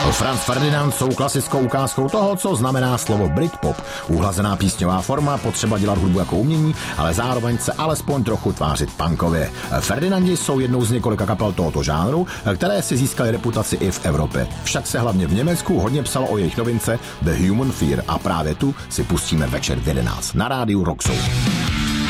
Franz Ferdinand jsou klasickou ukázkou toho, co znamená slovo Britpop. Uhlazená písňová forma, potřeba dělat hudbu jako umění, ale zároveň se alespoň trochu tvářit punkově. Ferdinandi jsou jednou z několika kapel tohoto žánru, které si získaly reputaci i v Evropě. Však se hlavně v Německu hodně psalo o jejich novince The Human Fear a právě tu si pustíme večer v 11 na rádiu Rock Zone.